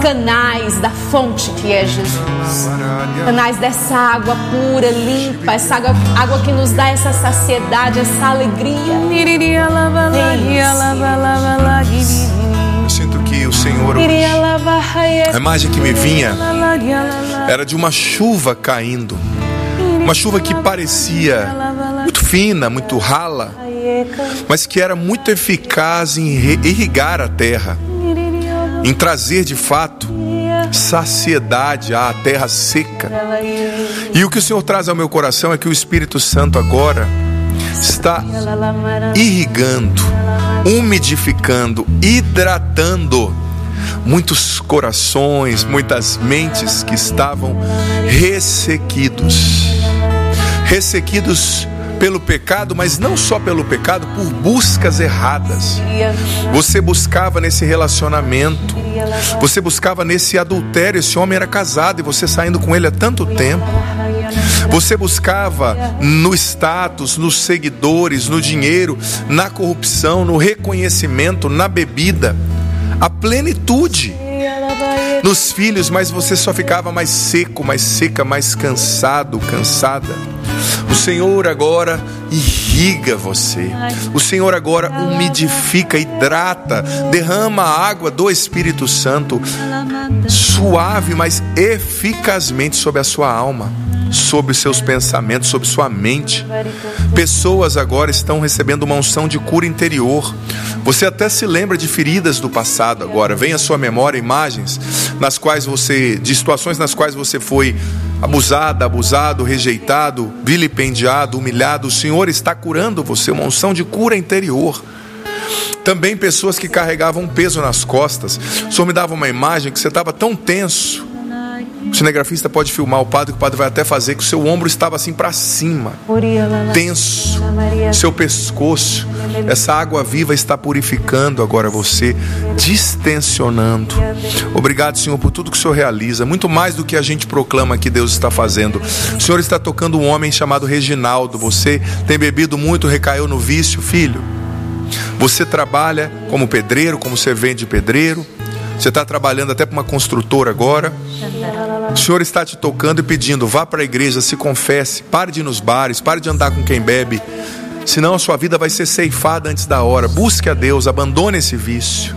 canais da fonte que é Jesus. Canais dessa água pura, limpa, essa água que nos dá essa saciedade, essa alegria. Eu sinto que o Senhor hoje, a imagem que me vinha era de uma chuva caindo. Uma chuva que parecia muito fina, muito rala, mas que era muito eficaz em irrigar a terra, em trazer de fato saciedade à terra seca. E o que o Senhor traz ao meu coração é que o Espírito Santo agora está irrigando, umidificando, hidratando muitos corações, muitas mentes que estavam ressequidos pelo pecado, mas não só pelo pecado, por buscas erradas. Você buscava nesse relacionamento, você buscava nesse adultério. Esse homem era casado e você saindo com ele há tanto tempo. Você buscava no status, nos seguidores, no dinheiro, na corrupção, no reconhecimento, na bebida, a plenitude nos filhos, mas você só ficava mais seco, mais seca, mais cansado, cansada. O Senhor agora irriga você. O Senhor agora umidifica, hidrata, derrama a água do Espírito Santo suave, mas eficazmente sobre a sua alma, sobre os seus pensamentos, sobre sua mente. Pessoas agora estão recebendo uma unção de cura interior. Você até se lembra de feridas do passado agora. Vem à sua memória imagens de situações nas quais você foi abusado, rejeitado, vilipendiado, humilhado. O Senhor está curando você, uma unção de cura interior. Também pessoas que carregavam um peso nas costas. O Senhor me dava uma imagem que você estava tão tenso. O cinegrafista pode filmar o padre, que o padre vai até fazer, que o seu ombro estava assim para cima, tenso, seu pescoço. Essa água viva está purificando agora você, distensionando. Obrigado, Senhor, por tudo que o Senhor realiza, muito mais do que a gente proclama que Deus está fazendo. O Senhor está tocando um homem chamado Reginaldo. Você tem bebido muito, recaiu no vício, filho. Você trabalha como pedreiro, como servente de pedreiro. Você está trabalhando até para uma construtora agora. O Senhor está te tocando e pedindo: vá para a igreja, se confesse, pare de ir nos bares, pare de andar com quem bebe, senão a sua vida vai ser ceifada antes da hora. Busque a Deus, abandone esse vício.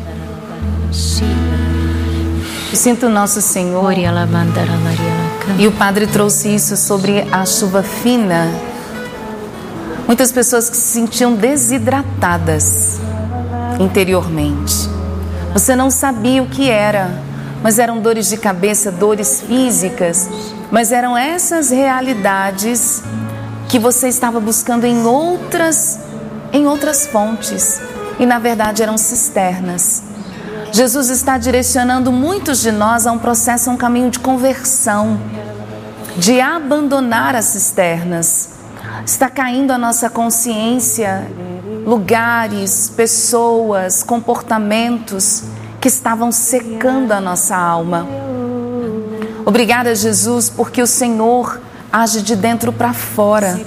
Eu sinto o nosso Senhor, e o Padre trouxe isso sobre a chuva fina. Muitas pessoas que se sentiam desidratadas interiormente. Você não sabia o que era, mas eram dores de cabeça, dores físicas, mas eram essas realidades que você estava buscando em outras fontes, e na verdade eram cisternas. Jesus está direcionando muitos de nós a um processo, a um caminho de conversão, de abandonar as cisternas. Está caindo a nossa consciência, lugares, pessoas, comportamentos que estavam secando a nossa alma. Obrigada, Jesus, porque o Senhor age de dentro para fora.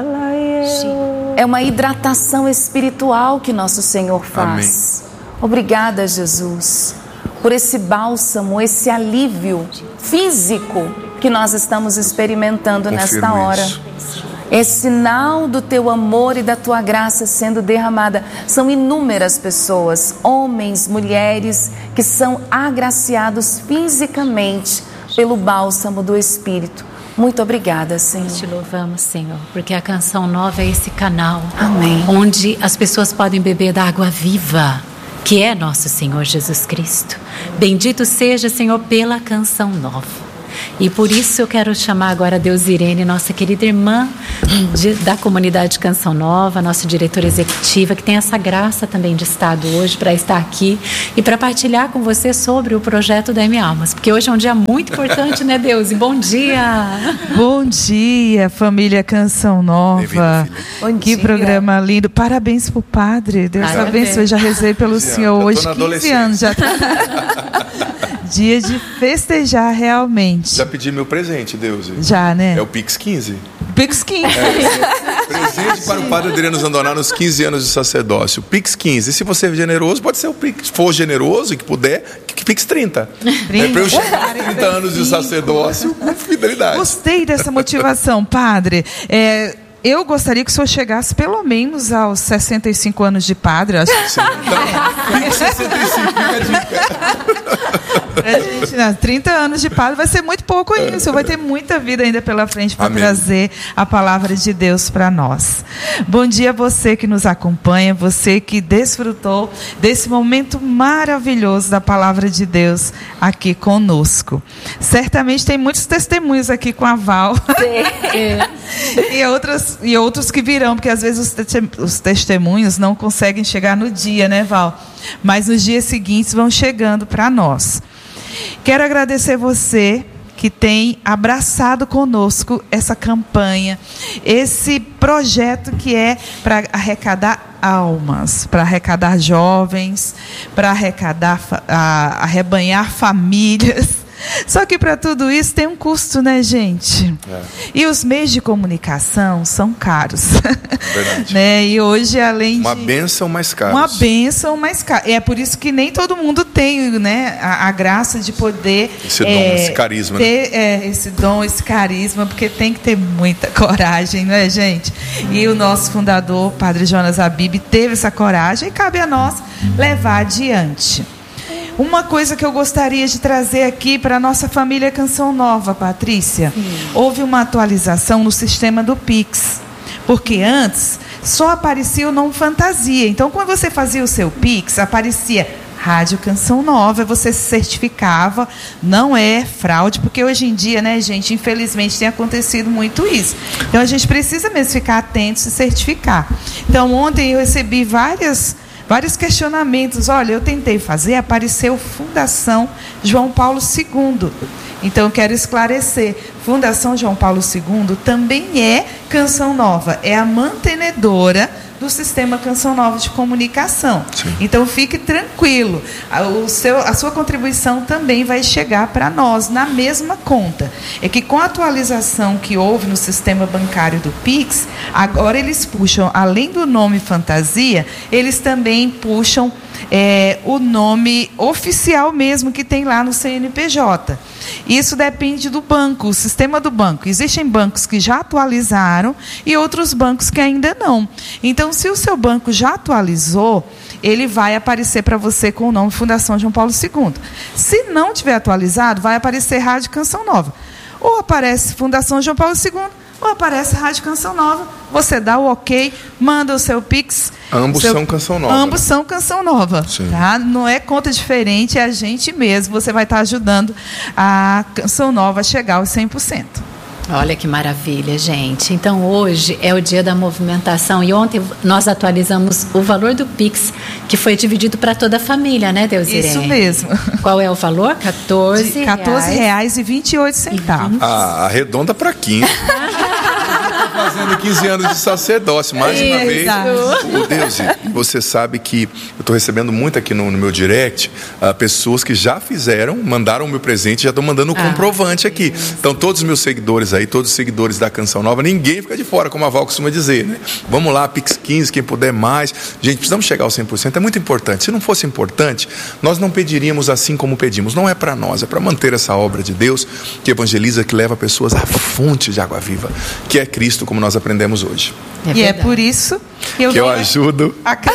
É uma hidratação espiritual que nosso Senhor faz. Amém. Obrigada, Jesus, por esse bálsamo, esse alívio físico que nós estamos experimentando nesta hora. É sinal do teu amor e da tua graça sendo derramada. São inúmeras pessoas, homens, mulheres, que são agraciados fisicamente pelo bálsamo do Espírito. Muito obrigada, Senhor. Te louvamos, Senhor, porque a Canção Nova é esse canal. Amém. Onde as pessoas podem beber da água viva, que é nosso Senhor Jesus Cristo. Bendito seja, Senhor, pela Canção Nova. E por isso eu quero chamar agora a Deusirene, nossa querida irmã da comunidade Canção Nova, nossa diretora executiva, que tem essa graça também de estado hoje para estar aqui e para partilhar com você sobre o projeto da M Almas, porque hoje é um dia muito importante, né, Deus? E bom dia! Bom dia, família Canção Nova. Bom que dia. Programa lindo. Parabéns pro padre. Deus abençoe. Já rezei pelo senhor hoje, 15 anos. Já dia de festejar realmente. Já pedi meu presente, Deus. Já, né? É o Pix 15. Pix 15. Presente para o padre Adriano Zandoná nos 15 anos de sacerdócio. Pix 15. E se você é generoso, pode ser o Pix. Se for generoso e que puder, Pix 30. Para eu chegar aos 30 anos de sacerdócio com fidelidade. Gostei dessa motivação, padre. Eu gostaria que o senhor chegasse pelo menos aos 65 anos de padre. Acho que... Sim, então, 65, fica a dica. Gente, 30 anos de padre vai ser muito pouco ainda. O senhor vai ter muita vida ainda pela frente para trazer a palavra de Deus para nós. Bom dia a você que nos acompanha, você que desfrutou desse momento maravilhoso da palavra de Deus aqui conosco. Certamente tem muitos testemunhos aqui com a Val. E outros que virão, porque às vezes os testemunhos não conseguem chegar no dia, né, Val? Mas nos dias seguintes vão chegando para nós. Quero agradecer você que tem abraçado conosco essa campanha, esse projeto que é para arrecadar almas, para arrecadar jovens, para arrebanhar famílias. Só que para tudo isso tem um custo, né, gente? E os meios de comunicação são caros. Verdade. Né? E hoje, além uma bênção mais cara. Uma bênção mais cara. É por isso que nem todo mundo tem, né, a graça de poder... Esse dom, esse carisma. Ter, esse dom, esse carisma, porque tem que ter muita coragem, né, gente? E o nosso fundador, Padre Jonas Abib, teve essa coragem e cabe a nós levar adiante. Uma coisa que eu gostaria de trazer aqui para a nossa família Canção Nova, Patrícia. Houve uma atualização no sistema do Pix. Porque antes só aparecia o nome Fantasia. Então, quando você fazia o seu Pix, aparecia Rádio Canção Nova, você se certificava. Não é fraude, porque hoje em dia, né, gente, infelizmente tem acontecido muito isso. Então, a gente precisa mesmo ficar atento e se certificar. Então, ontem eu recebi vários questionamentos. Olha, eu tentei fazer, apareceu Fundação João Paulo II. Então, eu quero esclarecer. Fundação João Paulo II também é Canção Nova. É a mantenedora do sistema Canção Nova de comunicação. Sim. Então, fique tranquilo. A sua contribuição também vai chegar para nós na mesma conta. É que com a atualização que houve no sistema bancário do Pix, agora eles puxam, além do nome Fantasia, eles também puxam o nome oficial mesmo que tem lá no CNPJ. Isso depende do banco, o sistema do banco. Existem bancos que já atualizaram e outros bancos que ainda não. Então, se o seu banco já atualizou, ele vai aparecer para você com o nome Fundação João Paulo II. Se não tiver atualizado, vai aparecer Rádio Canção Nova. Ou aparece Fundação João Paulo II, ou aparece Rádio Canção Nova. Você dá o ok, manda o seu Pix. Ambos são Canção Nova. Ambos são Canção Nova. Tá? Não é conta diferente, é a gente mesmo. Você vai estar ajudando a Canção Nova a chegar aos 100%. Olha que maravilha, gente. Então, hoje é o dia da movimentação e ontem nós atualizamos o valor do Pix, que foi dividido para toda a família, né, Deusirene? Isso mesmo. Qual é o valor? R$14,28. Arredonda para 15. Fazendo 15 anos de sacerdócio, mais uma vez. Deus, você sabe que eu estou recebendo muito aqui no meu direct, pessoas que já fizeram, mandaram o meu presente, já estão mandando o comprovante aqui. Então, todos os meus seguidores aí, todos os seguidores da Canção Nova, ninguém fica de fora, como a Val costuma dizer, né? Vamos lá, Pix 15, quem puder mais. Gente, precisamos chegar aos 100%, é muito importante. Se não fosse importante, nós não pediríamos assim como pedimos. Não é para nós, é para manter essa obra de Deus, que evangeliza, que leva pessoas à fonte de água viva, que é Cristo, como nós aprendemos hoje. E é por isso que eu ajudo.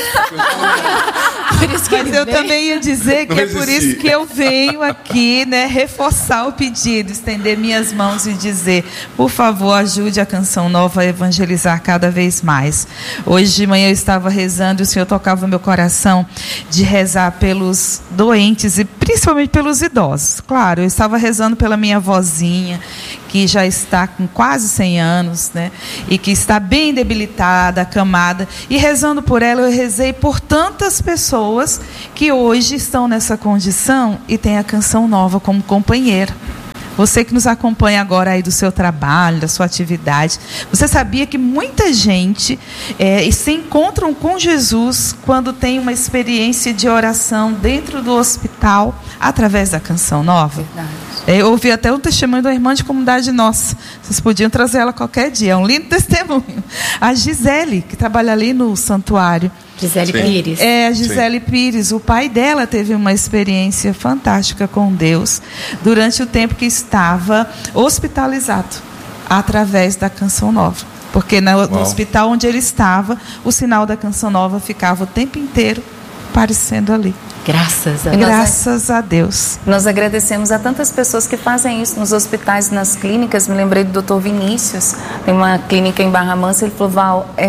Mas eu também ia dizer que é por isso que eu venho aqui, né, reforçar o pedido, estender minhas mãos e dizer, por favor, ajude a Canção Nova a evangelizar cada vez mais. Hoje de manhã eu estava rezando e o Senhor tocava o meu coração de rezar pelos doentes e principalmente pelos idosos. Claro, eu estava rezando pela minha vozinha, que já está com quase 100 anos, né, e que está bem debilitada, acamada, e rezando por ela, eu rezei por tantas pessoas que hoje estão nessa condição e tem a Canção Nova como companheira. Você que nos acompanha agora aí do seu trabalho, da sua atividade, você sabia que muita gente se encontram com Jesus quando tem uma experiência de oração dentro do hospital através da Canção Nova? Verdade. Eu ouvi até um testemunho da irmã de comunidade nossa. Vocês podiam trazer ela qualquer dia. É um lindo testemunho. A Gisele, que trabalha ali no santuário. Gisele Pires. É, a Gisele Pires. O pai dela teve uma experiência fantástica com Deus durante o tempo que estava hospitalizado, através da Canção Nova. Porque no hospital onde ele estava, o sinal da Canção Nova ficava o tempo inteiro aparecendo ali. Graças a Deus. Nós agradecemos a tantas pessoas que fazem isso nos hospitais, nas clínicas. Me lembrei do Dr. Vinícius, tem uma clínica em Barra Mansa. Ele falou: Val, é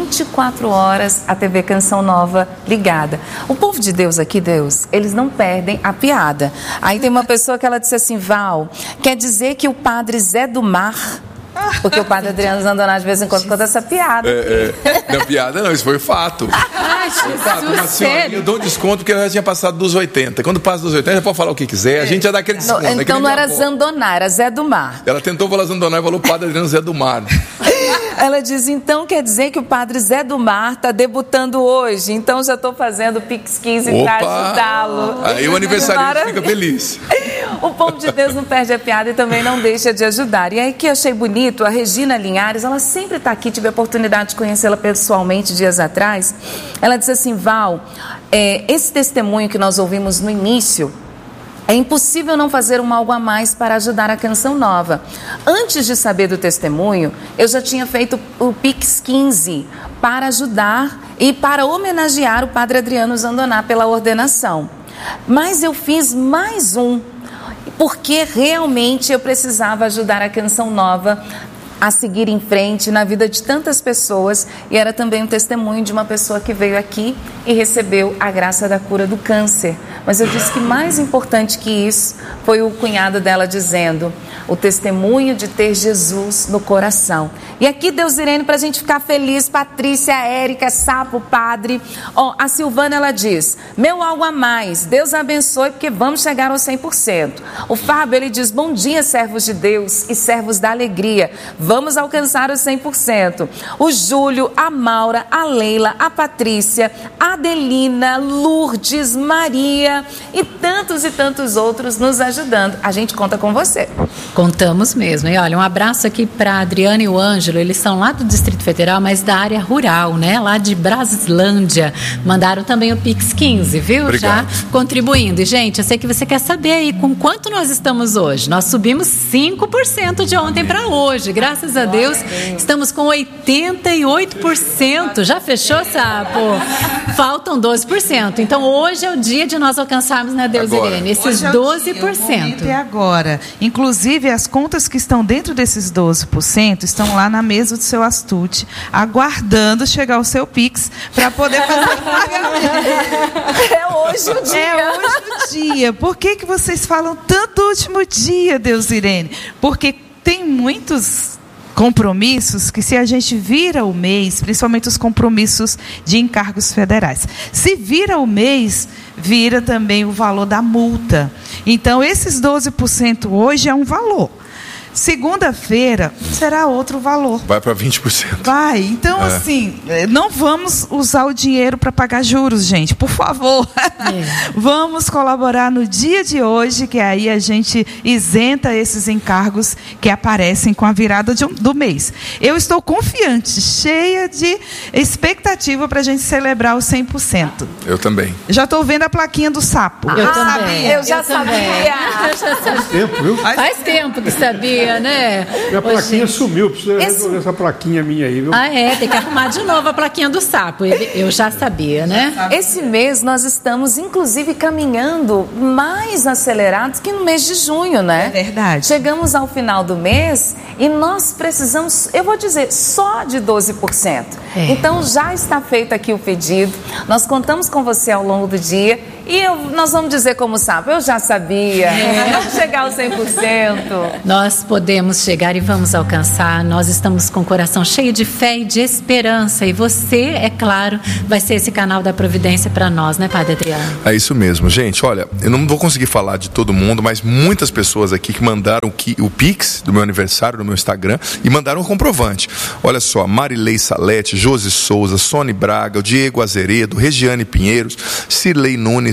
24 horas a TV Canção Nova ligada. O povo de Deus aqui, Deus, eles não perdem a piada. Aí tem uma pessoa que ela disse assim: Val, quer dizer que o padre Zé do Mar... Porque o padre Adriano Zandoná de vez em quando conta essa piada. Não é piada, não, isso foi fato. Foi fato. Uma senhorinha, eu dou um desconto porque ela já tinha passado dos 80. Quando passa dos 80, já pode falar o que quiser, a gente já dá aquele desconto. Então não era Zandoná, era Zé do Mar. Ela tentou falar Zandoná e falou padre Adriano Zé do Mar. Ela diz: então quer dizer que o padre Zé do Mar está debutando hoje, então já estou fazendo o Pix 15 para ajudá-lo. Aí o aniversariante fica feliz. O povo de Deus não perde a piada e também não deixa de ajudar. E aí que eu achei bonito, a Regina Linhares, ela sempre está aqui, tive a oportunidade de conhecê-la pessoalmente dias atrás. Ela disse assim: Val, esse testemunho que nós ouvimos no início, é impossível não fazer algo a mais para ajudar a Canção Nova. Antes de saber do testemunho, eu já tinha feito o Pix 15 para ajudar e para homenagear o padre Adriano Zandoná pela ordenação. Mas eu fiz mais um, porque realmente eu precisava ajudar a Canção Nova a seguir em frente na vida de tantas pessoas, e era também um testemunho de uma pessoa que veio aqui e recebeu a graça da cura do câncer. Mas eu disse que mais importante que isso foi o cunhado dela dizendo: o testemunho de ter Jesus no coração. E aqui, Deus Irene, para a gente ficar feliz, Patrícia, Érica, Sapo, Padre, a Silvana, ela diz: meu algo a mais, Deus abençoe, porque vamos chegar aos 100%. O Fábio, ele diz: bom dia, servos de Deus e servos da alegria, vamos alcançar os 100%. O Júlio, a Maura, a Leila, a Patrícia, a Adelina, Lourdes, Maria e tantos outros nos ajudando. A gente conta com você. Contamos mesmo. E olha, um abraço aqui para a Adriana e o Ângelo. Eles são lá do Distrito Federal, mas da área rural, né? Lá de Braslândia. Mandaram também o Pix 15, viu? Obrigado. Já contribuindo. E, gente, eu sei que você quer saber aí com quanto nós estamos hoje. Nós subimos 5% de ontem para hoje. Graças a Deus, estamos com 88%. Já fechou, Sapo? Faltam 12%. Então, hoje é o dia de nós alcançarmos, né, Deus Irene? Esses 12%. É agora. Inclusive, as contas que estão dentro desses 12% estão lá na mesa do seu Astute, aguardando chegar o seu Pix para poder fazer o pagamento. É hoje o dia. É hoje o dia. Por que vocês falam tanto do último dia, Deus Irene? Porque tem muitos compromissos que, se a gente vira o mês, principalmente os compromissos de encargos federais, se vira o mês, vira também o valor da multa. Então, esses 12% hoje é um valor. Segunda-feira será outro valor. Vai para 20%. Vai. Então, assim, não vamos usar o dinheiro para pagar juros, gente. Por favor. Vamos colaborar no dia de hoje, que aí a gente isenta esses encargos que aparecem com a virada do mês. Eu estou confiante, cheia de expectativa para a gente celebrar os 100%. Eu também. Já estou vendo a plaquinha do sapo. Eu também. Eu já sabia. Faz tempo, viu? Faz tempo que sabia, né? Minha plaquinha sumiu, precisa resolver essa plaquinha minha aí, viu? Tem que arrumar de novo a plaquinha do sapo. Eu já sabia, né? Esse mês nós estamos, inclusive, caminhando mais acelerados que no mês de junho, né? É verdade. Chegamos ao final do mês e nós precisamos, eu vou dizer, só de 12%. Então já está feito aqui o pedido. Nós contamos com você ao longo do dia e nós vamos dizer como sapo: eu já sabia. Vamos chegar aos 100%. Nós podemos chegar e vamos alcançar. Nós estamos com o coração cheio de fé e de esperança. E você, é claro, vai ser esse canal da providência para nós, né, Padre Adriano? É isso mesmo, gente. Olha, eu não vou conseguir falar de todo mundo, mas muitas pessoas aqui que mandaram o Pix do meu aniversário no meu Instagram e mandaram o comprovante. Olha só: Marilei Salete, Josi Souza, Sônia Braga, o Diego Azeredo, Regiane Pinheiros, Cirlei Nunes,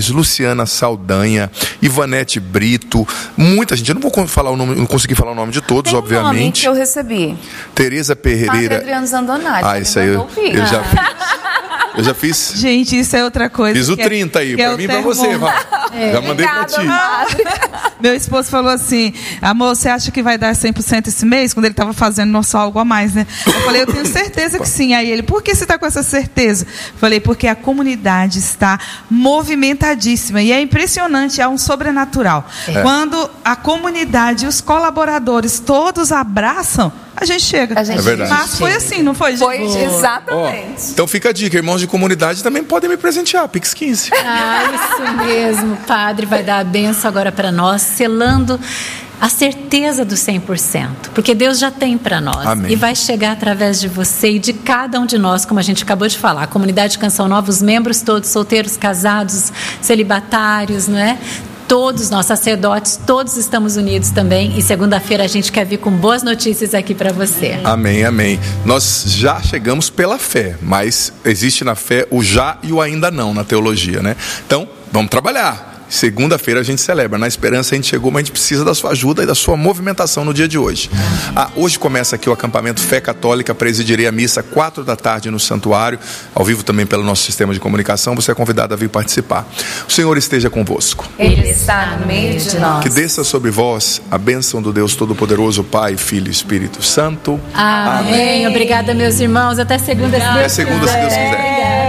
Gomes, Luciana Saldanha, Ivanete Brito, muita gente. Eu não vou falar o nome, não consegui falar o nome de todos, Tem obviamente. Nome que eu recebi. Tereza Pereira. Adriano Zandonati. Isso aí eu já fiz. Eu já fiz. Gente, isso é outra coisa. Fiz o 30 aí, pra mim e pra você. Já mandei pra ti. Meu esposo falou assim: amor, você acha que vai dar 100% esse mês? Quando ele estava fazendo nosso algo a mais, né? Eu falei, eu tenho certeza que sim. Aí ele, por que você está com essa certeza? Eu falei, porque a comunidade está movimentadíssima. E é impressionante, é um sobrenatural. Quando a comunidade e os colaboradores todos abraçam, a gente chega. É verdade. Mas foi assim, não foi, gente? Foi exatamente. Então fica a dica, irmãos de comunidade também podem me presentear, Pix 15. Isso mesmo, Padre, vai dar a benção agora para nós, selando a certeza do 100%, porque Deus já tem para nós. Amém. E vai chegar através de você e de cada um de nós, como a gente acabou de falar, a comunidade Canção Nova, os membros todos, solteiros, casados, celibatários, não é? Todos nós, sacerdotes, todos estamos unidos também. E segunda-feira a gente quer vir com boas notícias aqui para você. Amém, amém. Nós já chegamos pela fé, mas existe na fé o já e o ainda não na teologia, né? Então, vamos trabalhar. Segunda-feira a gente celebra. Na esperança a gente chegou, mas a gente precisa da sua ajuda e da sua movimentação no dia de hoje. Hoje começa aqui o acampamento Fé Católica. Presidirei a missa 4 da tarde no santuário, ao vivo também pelo nosso sistema de comunicação. Você é convidado a vir participar. O Senhor esteja convosco. Ele está no meio de nós. Que desça sobre vós a bênção do Deus Todo-Poderoso, Pai, Filho e Espírito Santo. Amém. Obrigada, meus irmãos. Até segunda, se Deus quiser. Até segunda, se Deus quiser.